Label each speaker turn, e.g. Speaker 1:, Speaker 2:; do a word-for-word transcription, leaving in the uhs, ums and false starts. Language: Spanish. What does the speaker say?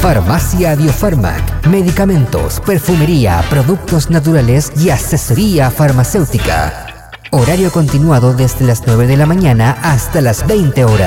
Speaker 1: Farmacia Biofarmac. Medicamentos, perfumería, productos naturales y asesoría farmacéutica. Horario continuado desde las nueve de la mañana hasta las veinte horas.